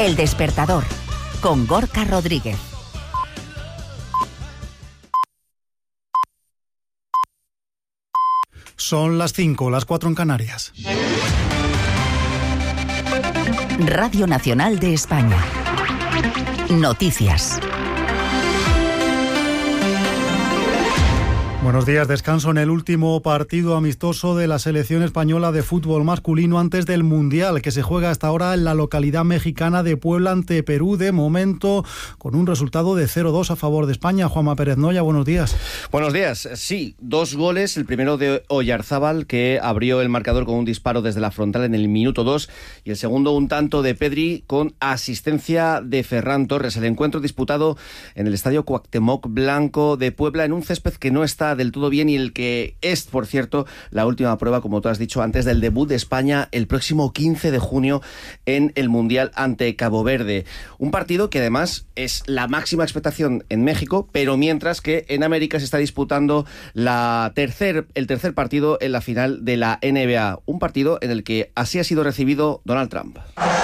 El Despertador, con Gorka Rodríguez. Son las 5, las 4 en Canarias. Radio Nacional de España. Noticias. Buenos días. Descanso en el último partido amistoso de la selección española de fútbol masculino antes del Mundial, que se juega hasta ahora en la localidad mexicana de Puebla ante Perú, de momento con un resultado de 0-2 a favor de España. Juanma Pérez Noya, buenos días. Buenos días. Sí, 2 goles. El primero de Oyarzábal, que abrió el marcador con un disparo desde la frontal en el minuto 2, y el segundo un tanto de Pedri con asistencia de Ferran Torres. El encuentro disputado en el estadio Cuauhtémoc Blanco de Puebla, en un césped que no está del todo bien y el que es, por cierto, la última prueba, como tú has dicho, antes del debut de España el próximo 15 de junio en el Mundial ante Cabo Verde. Un partido que además es la máxima expectación en México, pero mientras que en América se está disputando el tercer partido en la final de la NBA. Un partido en el que así ha sido recibido Donald Trump.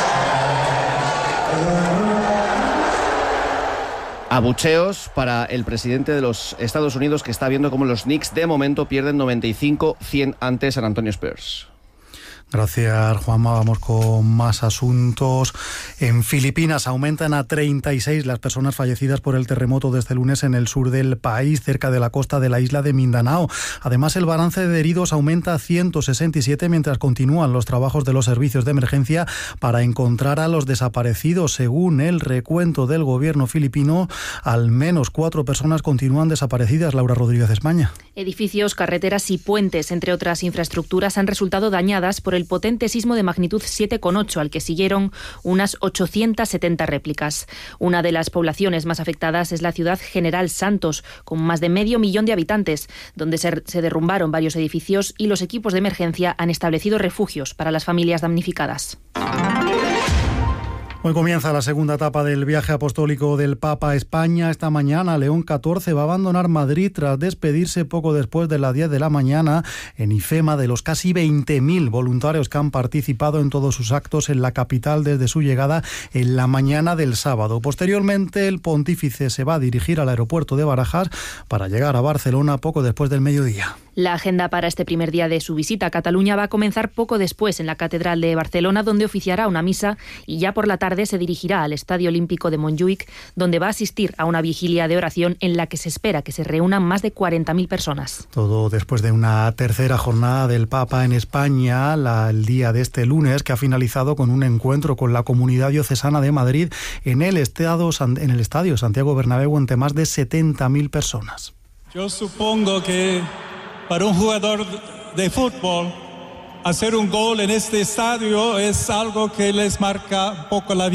Abucheos para el presidente de los Estados Unidos, que está viendo cómo los Knicks de momento pierden 95-100 ante San Antonio Spurs. Gracias, Juanma. Vamos con más asuntos. En Filipinas aumentan a 36 las personas fallecidas por el terremoto de este lunes en el sur del país, cerca de la costa de la isla de Mindanao. Además, el balance de heridos aumenta a 167 mientras continúan los trabajos de los servicios de emergencia para encontrar a los desaparecidos. Según el recuento del gobierno filipino, al menos 4 personas continúan desaparecidas. Laura Rodríguez, España. Edificios, carreteras y puentes, entre otras infraestructuras, han resultado dañadas por el potente sismo de magnitud 7,8 al que siguieron unas 870 réplicas. Una de las poblaciones más afectadas es la ciudad General Santos, con más de 500,000 de habitantes, donde se derrumbaron varios edificios y los equipos de emergencia han establecido refugios para las familias damnificadas. Hoy comienza la segunda etapa del viaje apostólico del Papa a España. Esta mañana León XIV va a abandonar Madrid tras despedirse poco después de las 10 de la mañana en IFEMA de los casi 20.000 voluntarios que han participado en todos sus actos en la capital desde su llegada en la mañana del sábado. Posteriormente, el pontífice se va a dirigir al aeropuerto de Barajas para llegar a Barcelona poco después del mediodía. La agenda para este primer día de su visita a Cataluña va a comenzar poco después en la Catedral de Barcelona, donde oficiará una misa, y ya por la tarde se dirigirá al Estadio Olímpico de Montjuïc, donde va a asistir a una vigilia de oración en la que se espera que se reúnan más de 40.000 personas. Todo después de una tercera jornada del Papa en España, el día de este lunes, que ha finalizado con un encuentro con la Comunidad Diocesana de Madrid en el Estadio Santiago Bernabéu ante más de 70.000 personas. Yo supongo que para un jugador de fútbol, hacer un gol en este estadio es algo que les marca un poco la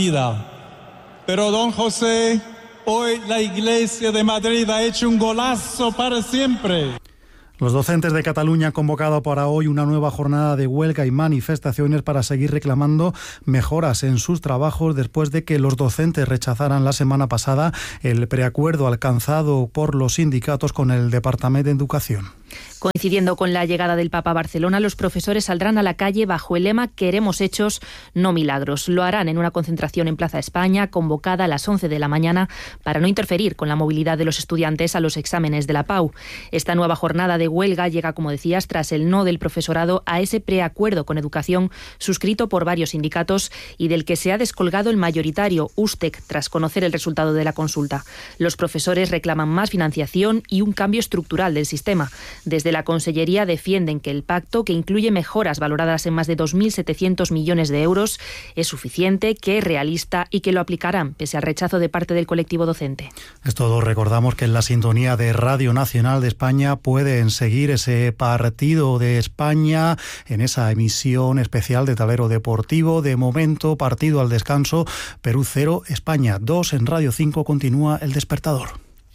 vida. Pero don José, hoy la Iglesia de Madrid ha hecho un golazo para siempre. Los docentes de Cataluña han convocado para hoy una nueva jornada de huelga y manifestaciones para seguir reclamando mejoras en sus trabajos después de que los docentes rechazaran la semana pasada el preacuerdo alcanzado por los sindicatos con el Departamento de Educación. Coincidiendo con la llegada del Papa a Barcelona, los profesores saldrán a la calle bajo el lema «Queremos hechos, no milagros». Lo harán en una concentración en Plaza España, convocada a las 11 de la mañana, para no interferir con la movilidad de los estudiantes a los exámenes de la PAU. Esta nueva jornada de huelga llega, como decías, tras el no del profesorado a ese preacuerdo con educación suscrito por varios sindicatos y del que se ha descolgado el mayoritario, USTEC, tras conocer el resultado de la consulta. Los profesores reclaman más financiación y un cambio estructural del sistema. Desde la Consellería defienden que el pacto, que incluye mejoras valoradas en más de 2.700 millones de euros, es suficiente, que es realista y que lo aplicarán, pese al rechazo de parte del colectivo docente. Es todo. Recordamos que en la sintonía de Radio Nacional de España pueden seguir ese partido de España en esa emisión especial de Tablero Deportivo. De momento, partido al descanso, Perú 0, España 2. En Radio 5 continúa El Despertador.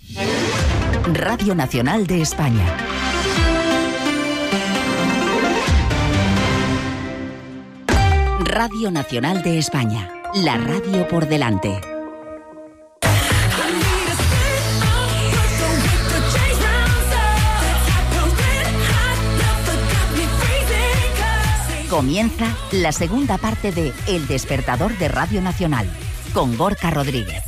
Radio Nacional de España. Radio Nacional de España, la radio por delante. Comienza la segunda parte de El Despertador de Radio Nacional, con Gorka Rodríguez.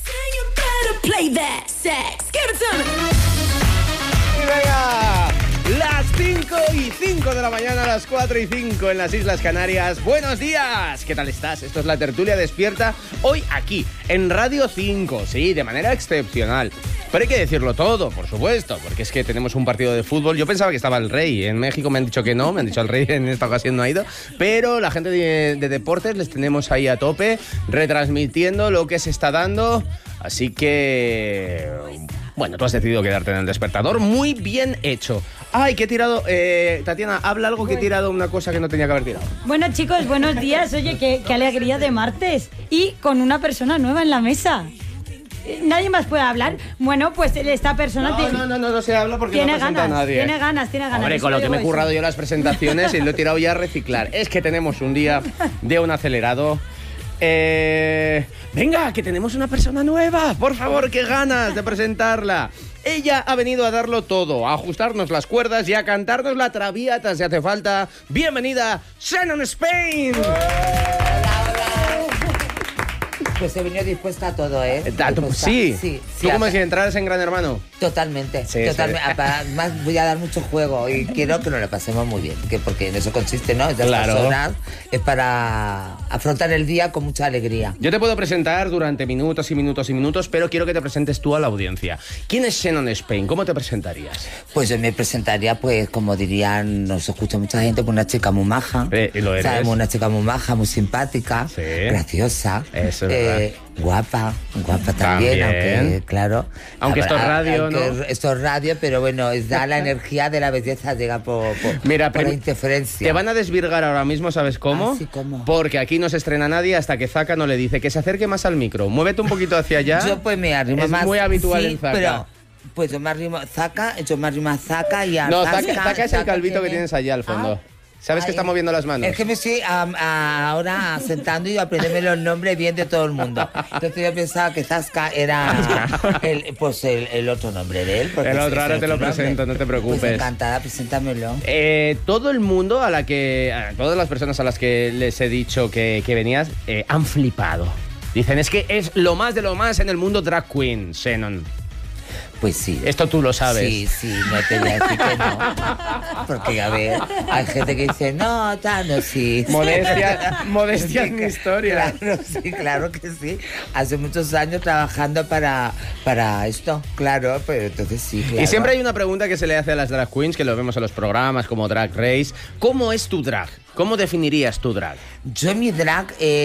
¡Y venga! Las 5:05 de la mañana, las 4:05 en las Islas Canarias. ¡Buenos días! ¿Qué tal estás? Esto es la tertulia despierta, hoy aquí, en Radio 5, sí, de manera excepcional. Pero hay que decirlo todo, por supuesto, porque es que tenemos un partido de fútbol. Yo pensaba que estaba el Rey, en México me han dicho que no, me han dicho el Rey en esta ocasión no ha ido, pero la gente de deportes les tenemos ahí a tope, retransmitiendo lo que se está dando, así que... Bueno, tú has decidido quedarte en el despertador. Muy bien hecho. Ay, que he tirado... Tatiana, habla algo que he tirado una cosa que no tenía que haber tirado. Bueno, chicos, buenos días. Oye, qué alegría de martes. Y con una persona nueva en la mesa. ¿Nadie más puede hablar? Bueno, pues esta persona... No se habla porque tiene no presenta ganas, a nadie. Tiene ganas. Hombre, con lo que me he currado yo las presentaciones y lo he tirado ya a reciclar. Es que tenemos un día de un acelerado... Venga, que tenemos una persona nueva. Por favor, qué ganas de presentarla. Ella ha venido a darlo todo, a ajustarnos las cuerdas y a cantarnos la traviata si hace falta. Bienvenida, Shannon Spain. Pues he venido dispuesta a todo, ¿eh? Sí. ¿Tú como si entraras en Gran Hermano? Totalmente. Sí. Además voy a dar mucho juego y quiero que nos lo pasemos muy bien, porque en eso consiste, ¿no? Estas Claro. horas es para afrontar el día con mucha alegría. Yo te puedo presentar durante minutos y minutos y minutos, pero quiero que te presentes tú a la audiencia. ¿Quién es Shannon Spain? ¿Cómo te presentarías? Pues yo me presentaría, pues, como dirían, nos escucha mucha gente, pues una chica muy maja. Y lo eres. ¿Sabes? Una chica muy maja, muy simpática, Sí. graciosa. Eso es verdad. Guapa también, aunque, claro. Aunque esto es radio, aunque ¿no? Esto es radio, pero bueno, da la energía de la belleza, llega por la interferencia. Te van a desvirgar ahora mismo, ¿sabes cómo? Ah, sí, ¿cómo? Porque aquí no se estrena nadie hasta que Zaka no le dice que se acerque más al micro. Muévete un poquito hacia allá. Yo pues me arrimo es más. muy habitual sí, en Zaka. pero pues yo me arrimo a Zaka y a No, Zaka Zaka es el calvito que tiene- tienes allá al fondo. ¿Sabes que Ay, está moviendo las manos? Es que me estoy ahora sentando y aprendiéndome los nombres bien de todo el mundo. Entonces yo pensaba que Zasca era el otro nombre de él. porque El es otro, ahora te lo nombre. presento, no te preocupes. Pues encantada, preséntamelo. Todo el mundo a todas las personas a las que les he dicho que venías, han flipado. Dicen, es que es lo más de lo más en el mundo drag queen, Shannon. Pues sí. Esto tú lo sabes. Sí, no te voy a decir que no. Porque, a ver, hay gente que dice, no, sí. Modestia es mi historia. Claro que sí. Hace muchos años trabajando para esto, claro, pero entonces sí, claro. Y siempre hay una pregunta que se le hace a las drag queens, que lo vemos en los programas como Drag Race. ¿Cómo es tu drag? ¿Cómo definirías tu drag? Yo mi drag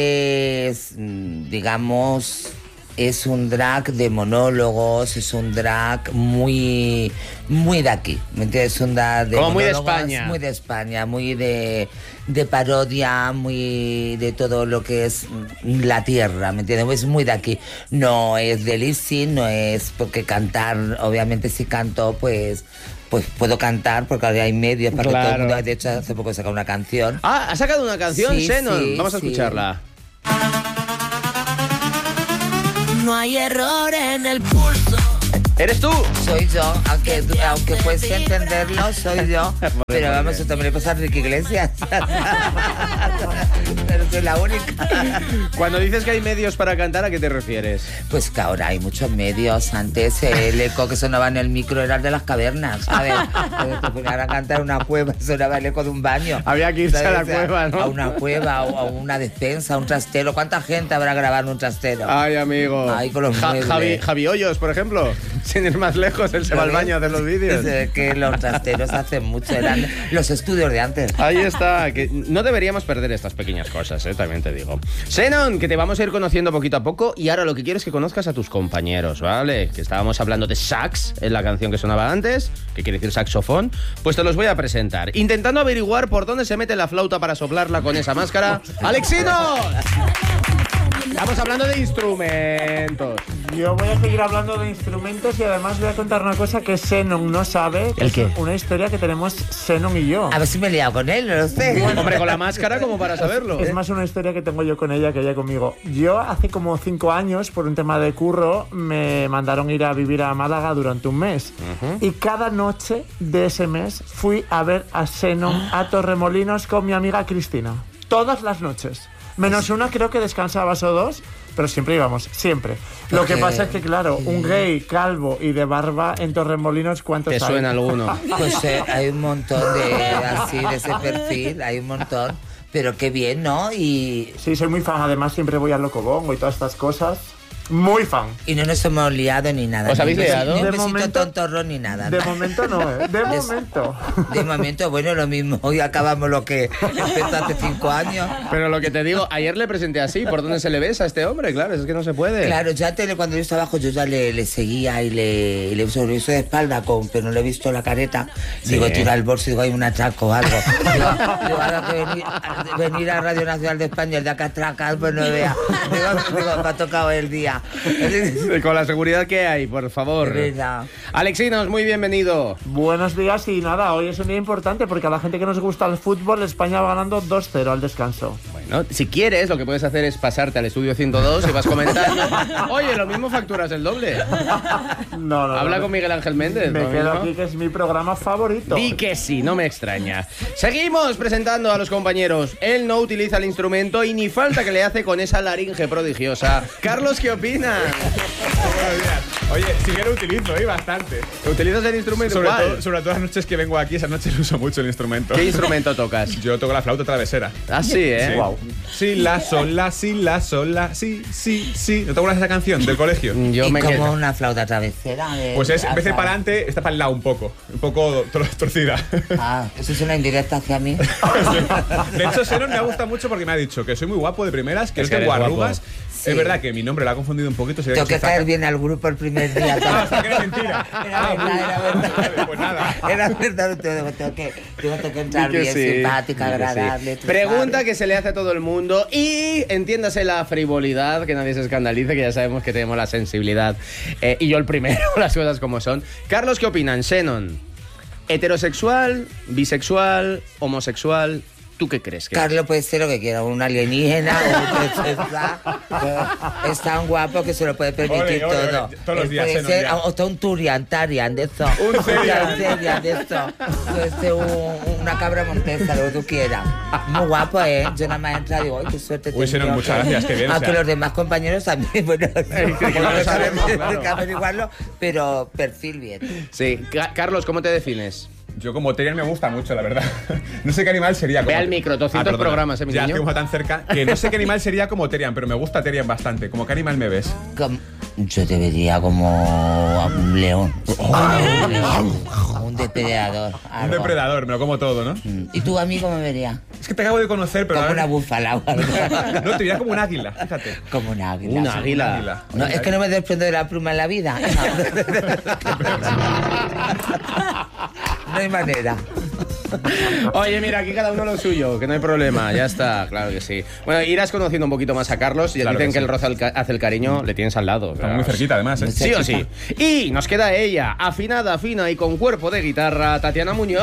es, digamos... Es un drag de monólogos, es un drag muy de aquí, ¿me entiendes? Es un drag de como muy de monólogos, España. muy de España, muy de parodia, muy de todo lo que es la tierra, ¿me entiendes? Es muy de aquí. No es de lip-sync, no es porque cantar, obviamente si canto, pues puedo cantar porque ahora hay medios para que todo el mundo... De hecho, hace poco he sacado una canción. Ah, ¿has sacado una canción, Sí, Shannon? sí, Vamos a sí. escucharla. No hay error en el pulso. ¿Eres tú? Soy yo, aunque cueste entenderlo, soy yo. Pero vamos, esto me le pasa a Ricky Iglesias. Pero soy la única. Cuando dices que hay medios para cantar, ¿a qué te refieres? Pues que ahora hay muchos medios. Antes el eco que sonaba en el micro era el de las cavernas. A ver, te ponían a cantar una cueva, sonaba el eco de un baño. Había que irse a la ¿Sabes? cueva, ¿no? A una cueva o a una despensa, a un trastero. ¿Cuánta gente habrá grabado en un trastero? Ay, amigo. Ay, con los muebles. Javi Hoyos, por ejemplo. Sin ir más lejos, él se va al baño a hacer los vídeos. Es que los trasteros hacen mucho, eran los estudios de antes. Ahí está, que no deberíamos perder estas pequeñas cosas, también te digo. Shannon, que te vamos a ir conociendo poquito a poco y ahora lo que quiero es que conozcas a tus compañeros, ¿vale? Que estábamos hablando de sax en la canción que sonaba antes, que quiere decir saxofón, pues te los voy a presentar. Intentando averiguar por dónde se mete la flauta para soplarla con esa máscara, ¡Alexinos! Estamos hablando de instrumentos. Yo voy a seguir hablando de instrumentos y además voy a contar una cosa que Shannon no sabe. ¿El qué? Una historia que tenemos Shannon y yo. A ver si me he liado con él, no lo sé. Hombre, con la máscara como para saberlo. Es más una historia que tengo yo con ella que ella conmigo. Yo hace como 5 años, por un tema de curro, me mandaron ir a vivir a Málaga durante un mes. Y cada noche de ese mes fui a ver a Shannon a Torremolinos con mi amiga Cristina. Todas las noches. Menos una creo que descansabas o dos, pero siempre íbamos, siempre. Lo que pasa es que, claro, un gay calvo y de barba en Torremolinos, ¿cuántos hay? ¿Te suena alguno? Pues hay un montón de ese perfil, hay un montón. Pero qué bien, ¿no? Y... Sí, soy muy fan. Además, siempre voy al Locobongo y todas estas cosas. Muy fan. Y no nos hemos liado ni nada. ¿Os habéis liado? Ni un De besito momento- tontorro ni nada. De momento no, ¿eh? De momento. De momento, bueno, lo mismo. Hoy acabamos lo que empezó hace 5 años. Pero lo que te digo, ayer le presenté así, ¿por dónde se le besa a este hombre? Claro, es que no se puede. Claro, yo antes, cuando yo estaba abajo, yo ya le seguía y le sobreviso de espalda, pero no le he visto la careta. Digo, tira el bolso y digo, hay un atraco o algo. Digo, ahora que venir a Radio Nacional de España, el de acá atracar, pues no vea. Digo, me ha tocado el día. Con la seguridad que hay, por favor. De verdad. Alexinos, muy bienvenido. Buenos días y nada, hoy es un día importante porque a la gente que nos gusta el fútbol, España va ganando 2-0 al descanso. Bueno, si quieres, lo que puedes hacer es pasarte al estudio 102 y vas comentando. Oye, lo mismo facturas el doble. No. Habla con Miguel Ángel Méndez. Me ¿no? quedo aquí, que es mi programa favorito. Di que sí, no me extraña. Seguimos presentando a los compañeros. Él no utiliza el instrumento y ni falta que le hace con esa laringe prodigiosa. Carlos, ¿qué opinas? Buenos días. Oye, sí que lo utilizo, bastante. ¿Utilizas el instrumento? Sobre todo las noches que vengo aquí, esas noches uso mucho el instrumento. ¿Qué instrumento tocas? Yo toco la flauta travesera. Ah, sí, ¿eh? Sí. Wow. Sí, la, sol, la, sí, la, sol, la, sí, sí, sí. ¿No te acuerdas de esa canción del colegio? Yo y me como quedo. una flauta travesera. Pues es, en vez de para adelante, está para el lado un poco torcida. Ah, eso es una indirecta hacia mí. De hecho, Senon me ha gustado mucho porque me ha dicho que soy muy guapo de primeras, que Es no que tengo eres arrugas. Sí. Es verdad que mi nombre lo ha confundido un poquito. Tengo que caer bien al grupo el primer día. Ah, hasta que era mentira. Era verdad. Pues nada. Era verdad, tengo que entrar Di que bien, sí, simpática, di que sí. agradable. tú Pregunta sabes. que se le hace a todo el mundo y entiéndase la frivolidad, que nadie se escandalice, que ya sabemos que tenemos la sensibilidad. Y yo el primero, las cosas como son. Carlos, ¿qué opinan? Xenon, ¿heterosexual, bisexual, homosexual? ¿Tú qué crees que Carlos puede ser lo que quiera, un alienígena o un princesa. Es tan guapo que se lo puede permitir Ole, ole, todo. ole, todos los días, puede ¿no? ser Ya. hasta un turian de eso. Un Cerian. De eso. Puede ser una cabra montesa, lo que tú quieras. Muy guapo, ¿eh? Yo nada más entro y digo, ¡ay, qué suerte Uy, Xenon, tengo! muchas gracias, qué bien, o Aunque sea. los demás compañeros también, bueno, que no lo sabemos, claro. hay que averiguarlo, pero perfil bien. Sí, Carlos, ¿cómo te defines? Yo como Terian me gusta mucho, la verdad. No sé qué animal sería como... Ve al micro, 200 perdona. programas, mi Ya niño. estoy como tan cerca que no sé qué animal sería como Terian, pero me gusta Terian bastante. ¿Cómo qué animal me ves? Yo te vería como un león. Un león. Un depredador. Un algo. depredador, me lo como todo, ¿no? ¿Y tú a mí cómo me verías? Es que te acabo de conocer, pero... Como ahora- una búfala o algo. No, te vería como un águila, fíjate. Como un águila. Un sí. águila. No, es que no me desprendo de la pluma en la vida. No hay manera. Oye, mira, aquí cada uno lo suyo, que no hay problema, ya está, claro que sí. Bueno, irás conociendo un poquito más a Carlos y Claro dicen que que sí. el roce hace el cariño, le tienes al lado. Estamos muy cerquita, además, ¿eh? Sí o sí. Y nos queda ella, afinada, fina y con cuerpo de guitarra, Tatiana Muñoz.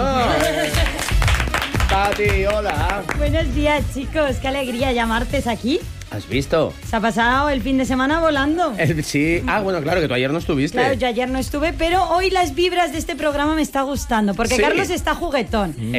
Tati, hola. Buenos días, chicos. Qué alegría ya martes aquí. ¿Has visto? Se ha pasado el fin de semana volando. Sí. Ah, bueno, claro, que tú ayer no estuviste. Claro, yo ayer no estuve, pero hoy las vibras de este programa me está gustando, porque Sí. Carlos está juguetón.